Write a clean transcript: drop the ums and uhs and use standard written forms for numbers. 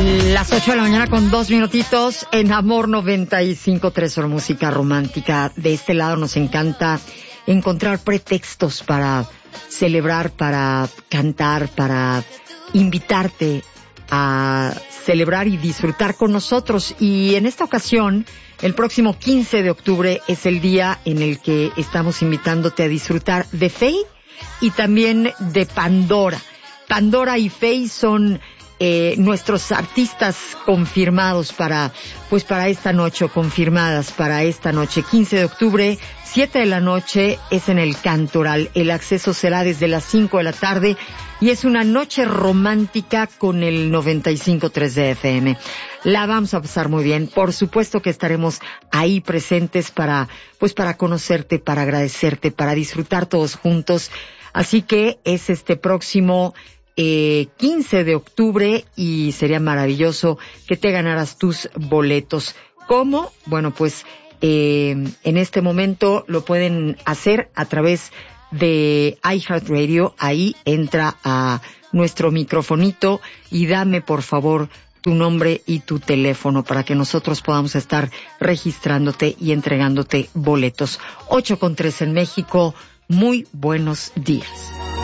Las 8 de la mañana con 2 minutitos en Amor 95.3, solo música romántica. De este lado nos encanta encontrar pretextos para celebrar, para cantar, para invitarte a celebrar y disfrutar con nosotros. Y en esta ocasión, el próximo 15 de octubre es el día en el que estamos invitándote a disfrutar de Faye y también de Pandora. Pandora y Faye son nuestros artistas confirmados para esta noche, o confirmadas para esta noche. 15 de octubre, 7 de la noche, es en el Cantoral. El acceso será desde las 5 de la tarde y es una noche romántica con el 95.3 de FM. La vamos a pasar muy bien. Por supuesto que estaremos ahí presentes para conocerte, para agradecerte, para disfrutar todos juntos. Así que es este próximo 15 de octubre y sería maravilloso que te ganaras tus boletos. ¿Cómo? Bueno, pues en este momento lo pueden hacer a través de iHeartRadio. Ahí entra a nuestro microfonito y dame por favor tu nombre y tu teléfono para que nosotros podamos estar registrándote y entregándote boletos. 8:03 en México. Muy buenos días.